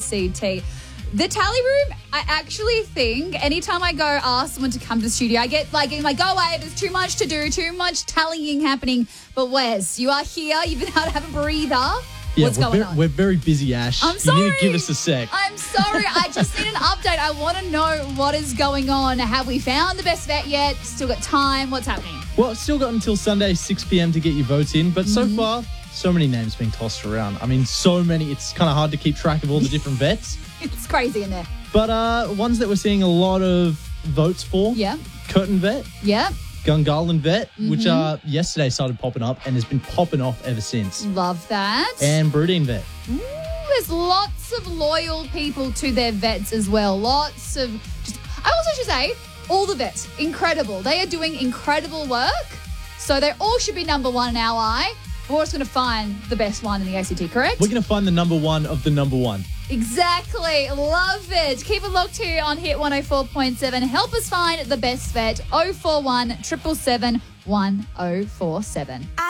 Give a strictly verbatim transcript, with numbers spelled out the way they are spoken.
C T. The tally room, I actually think anytime I go ask someone to come to the studio, I get like, I'm like, go away, there's too much to do, too much tallying happening. But Wes, you are here. You've been able to have a breather. Yeah, What's we're going very, on? We're very busy, Ash. I'm sorry. You need to give us a sec. I'm sorry. I just need an update. I want to know what is going on. Have we found the best vet yet? Still got time? What's happening? Well, it's still got until Sunday, six p.m. to get your votes in. But so Mm-hmm. far, so many names being tossed around. I mean, so many. It's kind of hard to keep track of all the different vets. It's crazy in there. But uh, ones that we're seeing a lot of votes for. Yeah. Curtin Vet, Yeah. Gungahlin Vet, Mm-hmm. which uh, yesterday started popping up and has been popping off ever since. Love that. And Broodine Vet. Ooh, there's lots of loyal people to their vets as well. Lots of, just, I also should say, all the vets, incredible. They are doing incredible work. So they all should be number one in our eye. We're just going to find the best one in the A C T, correct? We're going to find the number one of the number one. Exactly. Love it. Keep it locked here on Hit one oh four point seven. Help us find the best vet. oh four one, seven seven seven, one oh four seven.